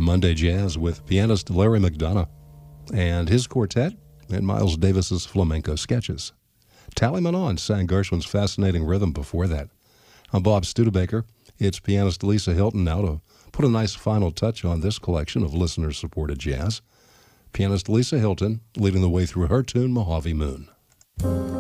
Monday Jazz with pianist Larry McDonough and his quartet and Miles Davis's flamenco sketches. Tally Manon sang Gershwin's fascinating rhythm before that. I'm Bob Studebaker. It's pianist Lisa Hilton now to put a nice final touch on this collection of listener-supported jazz. Pianist Lisa Hilton leading the way through her tune, Mojave Moon.